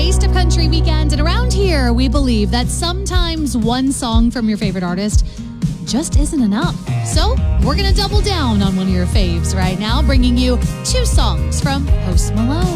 Taste of Country weekend, and around here, we believe that sometimes one song from your favorite artist just isn't enough. So we're going to double down on one of your faves right now, bringing you two songs from Post Malone.